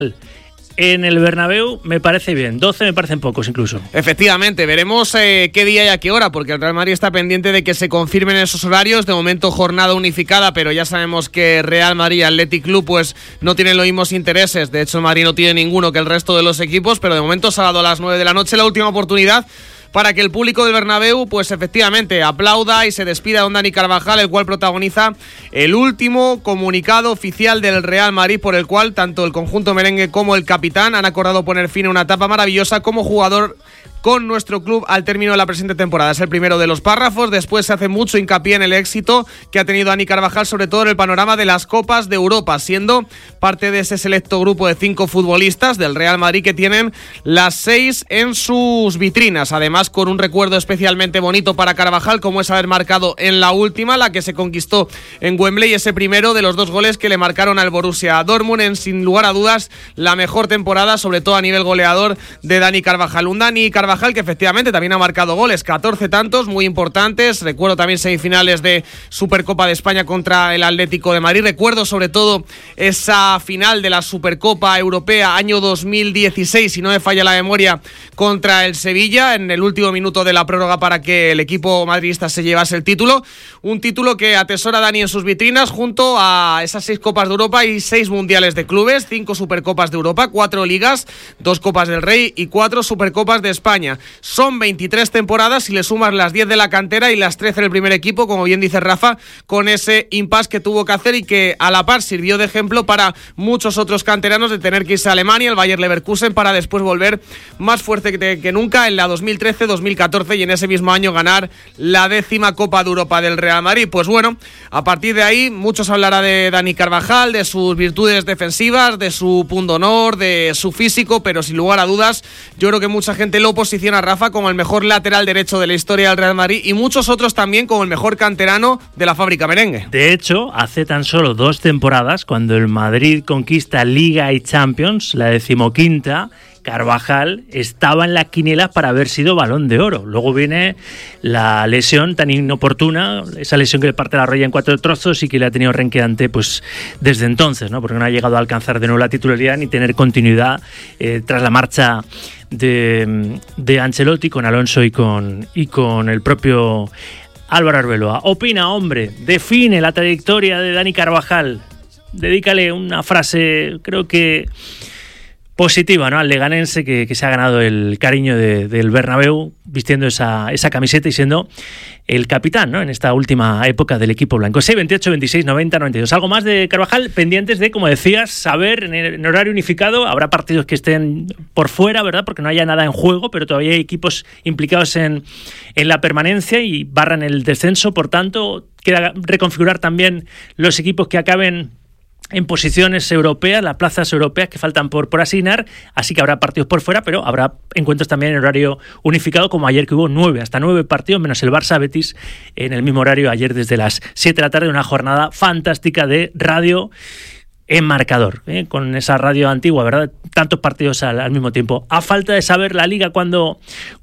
En el Bernabéu me parece bien, 12 me parecen pocos incluso. Efectivamente, veremos qué día y a qué hora, porque el Real Madrid está pendiente de que se confirmen esos horarios. De momento jornada unificada, pero ya sabemos que Real Madrid y Athletic Club pues no tienen los mismos intereses. De hecho, el Madrid no tiene ninguno que el resto de los equipos, pero de momento sábado a las 9 de la noche, la última oportunidad para que el público del Bernabéu pues efectivamente aplauda y se despida de don Dani Carvajal, el cual protagoniza el último comunicado oficial del Real Madrid, por el cual tanto el conjunto merengue como el capitán han acordado poner fin a una etapa maravillosa como jugador con nuestro club al término de la presente temporada. Es el primero de los párrafos. Después se hace mucho hincapié en el éxito que ha tenido Dani Carvajal, sobre todo en el panorama de las Copas de Europa, siendo parte de ese selecto grupo de 5 futbolistas del Real Madrid que tienen las 6 en sus vitrinas. Además, con un recuerdo especialmente bonito para Carvajal, como es haber marcado en la última, la que se conquistó en Wembley, ese primero de los 2 goles que le marcaron al Borussia Dortmund en, sin lugar a dudas, la mejor temporada, sobre todo a nivel goleador, de Dani Carvajal. Un Dani Carvajal que efectivamente también ha marcado goles, 14 tantos muy importantes. Recuerdo también semifinales de Supercopa de España contra el Atlético de Madrid. Recuerdo sobre todo esa final de la Supercopa Europea año 2016, si no me falla la memoria, contra el Sevilla en el último minuto de la prórroga para que el equipo madridista se llevase el título. Un título que atesora Dani en sus vitrinas junto a esas 6 Copas de Europa y 6 Mundiales de Clubes, 5 Supercopas de Europa, 4 Ligas, 2 Copas del Rey y 4 Supercopas de España. Son 23 temporadas si le sumas las 10 de la cantera y las 13 del primer equipo, como bien dice Rafa, con ese impasse que tuvo que hacer y que a la par sirvió de ejemplo para muchos otros canteranos de tener que irse a Alemania, el Bayer Leverkusen, para después volver más fuerte que nunca en la 2013-2014 y en ese mismo año ganar la 10ª Copa de Europa del Real Madrid. Pues bueno, a partir de ahí muchos hablará de Dani Carvajal, de sus virtudes defensivas, de su punto honor, de su físico, pero sin lugar a dudas yo creo que mucha gente lo posiciona a Rafa como el mejor lateral derecho de la historia del Real Madrid y muchos otros también como el mejor canterano de la fábrica merengue. De hecho, hace tan solo 2 temporadas, cuando el Madrid conquista Liga y Champions, la 15ª, Carvajal estaba en las quinielas para haber sido Balón de Oro. Luego viene la lesión tan inoportuna, esa lesión que le parte la rodilla en 4 trozos y que le ha tenido renqueante pues desde entonces, ¿no? Porque no ha llegado a alcanzar de nuevo la titularidad ni tener continuidad tras la marcha de Ancelotti con Alonso y con el propio Álvaro Arbeloa. Opina, hombre, define la trayectoria de Dani Carvajal. Dedícale una frase, creo que positiva, ¿no? Al leganense que se ha ganado el cariño del Bernabéu vistiendo esa camiseta y siendo el capitán, ¿no? En esta última época del equipo blanco. 6, 28, 26, 90, 92. Algo más de Carvajal, pendientes de, como decías, saber en horario unificado. Habrá partidos que estén por fuera, ¿verdad? Porque no haya nada en juego, pero todavía hay equipos implicados en la permanencia y barran el descenso. Por tanto, queda reconfigurar también los equipos que acaben en posiciones europeas, las plazas europeas que faltan por asignar, así que habrá partidos por fuera, pero habrá encuentros también en horario unificado, como ayer que hubo 9 partidos, menos el Barça-Betis en el mismo horario ayer desde las 7 de la tarde, una jornada fantástica de radio en marcador, con esa radio antigua, ¿verdad? Tantos partidos al mismo tiempo. A falta de saber la Liga cuando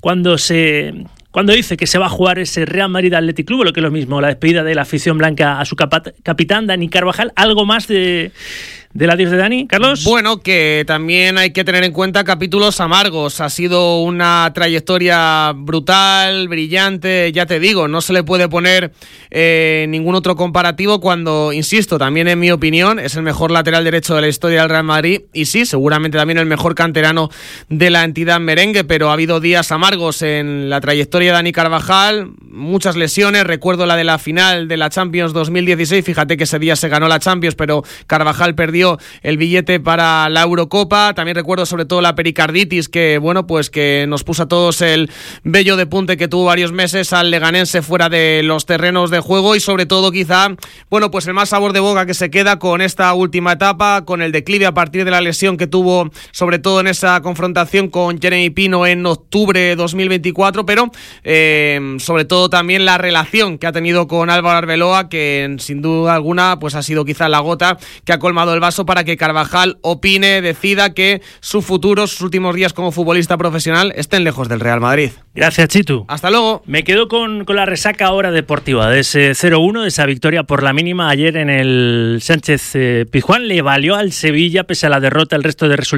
dice que se va a jugar ese Real Madrid Athletic Club, lo que es lo mismo, la despedida de la afición blanca a su capitán, Dani Carvajal. ¿Algo más del adiós de Dani, Carlos? Bueno, que también hay que tener en cuenta capítulos amargos. Ha sido una trayectoria brutal, brillante, ya te digo, no se le puede poner ningún otro comparativo cuando, insisto, también en mi opinión es el mejor lateral derecho de la historia del Real Madrid y sí, seguramente también el mejor canterano de la entidad merengue, pero ha habido días amargos en la trayectoria de Dani Carvajal, muchas lesiones. Recuerdo la de la final de la Champions 2016, fíjate que ese día se ganó la Champions, pero Carvajal perdió el billete para la Eurocopa. También recuerdo sobre todo la pericarditis que, bueno, pues que nos puso a todos el vello de punta que tuvo varios meses al leganense fuera de los terrenos de juego y sobre todo quizá, bueno, pues el más sabor de boca que se queda con esta última etapa, con el declive a partir de la lesión que tuvo sobre todo en esa confrontación con Jeremy Pino en octubre de 2024, pero sobre todo también la relación que ha tenido con Álvaro Arbeloa, que sin duda alguna pues ha sido quizá la gota que ha colmado el vaso paso para que Carvajal opine, decida que su futuro, sus últimos días como futbolista profesional estén lejos del Real Madrid. Gracias, Chitu. Hasta luego. Me quedo con la resaca ahora deportiva de ese 0-1, de esa victoria por la mínima ayer en el Sánchez Pizjuán. Le valió al Sevilla, pese a la derrota, el resto de resultados